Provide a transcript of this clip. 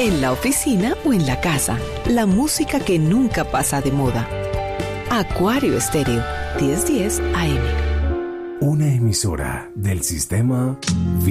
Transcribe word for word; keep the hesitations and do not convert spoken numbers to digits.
en la oficina o en la casa. La música que nunca pasa de moda. Acuario Estéreo, diez diez A M. Una emisora del sistema